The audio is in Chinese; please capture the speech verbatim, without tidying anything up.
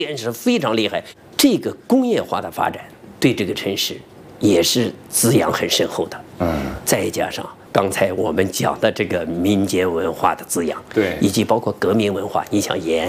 也是非常厉害。这个工业化的发展对这个城市也是滋养很深厚的。嗯，再加上刚才我们讲的这个民间文化的滋养， 对， 以及包括革命文化，你像延